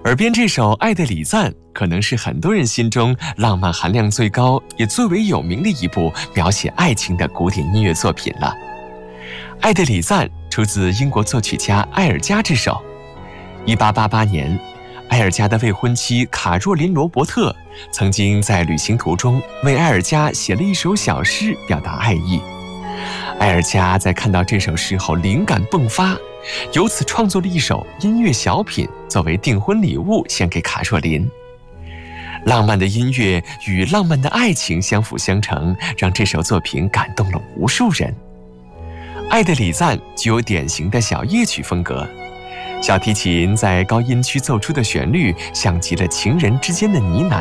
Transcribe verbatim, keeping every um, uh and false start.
耳边这首《爱的礼赞》可能是很多人心中浪漫含量最高也最为有名的一部描写爱情的古典音乐作品了。《爱的礼赞》出自英国作曲家埃尔加之手。一八八八年，埃尔加的未婚妻卡若琳·罗伯特曾经在旅行途中为埃尔加写了一首小诗表达爱意。埃尔加在看到这首诗后灵感迸发，由此创作了一首音乐小品作为订婚礼物献给卡若琳。浪漫的音乐与浪漫的爱情相辅相成，让这首作品感动了无数人。《爱的礼赞》具有典型的小夜曲风格，小提琴在高音区奏出的旋律像极了情人之间的呢喃。